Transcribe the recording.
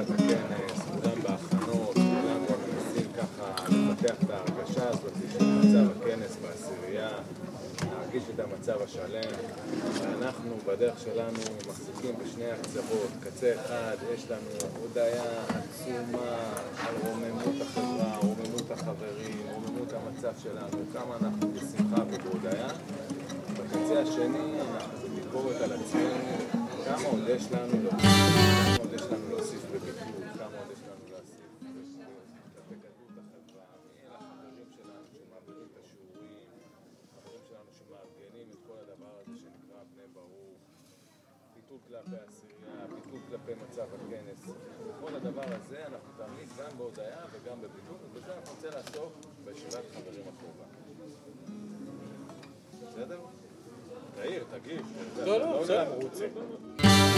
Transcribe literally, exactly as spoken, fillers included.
לקראת הכנס, כולם בהכנות, כולם רק מנסים ככה לפתח את ההרגשה הזאת של מצב הכנס בעשירייה, להרגיש את המצב השלם, ואנחנו בדרך שלנו מחזיקים בשני הקצוות. קצה אחד יש לנו הודעה עצומה על רוממות החברה, רוממות החברים, רוממות המצב שלנו, כמה אנחנו בשמחה ובהודעה. בקצה השני אנחנו בביקורת על עצמנו, כמה עוד יש לנו להוסיף, כמה עוד יש לנו להוסיף בביטול, כמה עוד יש לנו להוסיף בגדלות החברה, מי אלה החברים שלנו שמעבירים את השיעורים, החברים שלנו שמארגנים את כל הדבר הזה שנקרא בני ברוך, ביטול כלפי העשירייה, ביטול כלפי מצב הכנס, וכל הדבר הזה אנחנו תמיד גם בהודעה וגם בביטול, ובזה אנחנו רוצה לעסוק בישיבת חברים הקרובה. בסדר? תאיר, תגיב. לא, לא, בסדר. לא, לא,